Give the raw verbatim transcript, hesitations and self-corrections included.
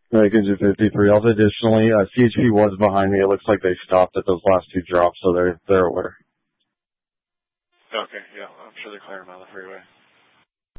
I can do fifty-three. Also, additionally, uh, C H P was behind me. It looks like they stopped at those last two drops, so they're they're aware. Okay, yeah, I'm sure they're clearing them on the freeway.